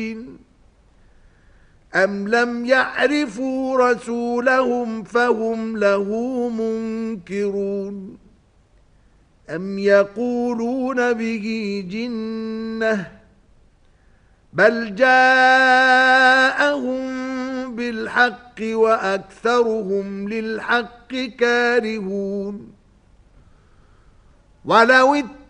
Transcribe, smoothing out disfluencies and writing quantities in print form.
أَمْ لَمْ يَعْرِفُوا رَسُولَهُمْ فَهُمْ لَهُ مُنكِرُونَ أَمْ يَقُولُونَ بِهِ جِنَّةٌ بَلْ جَاءَهُم بِالْحَقِّ وَأَكْثَرُهُمْ لِلْحَقِّ كَارِهُونَ وَلَوِ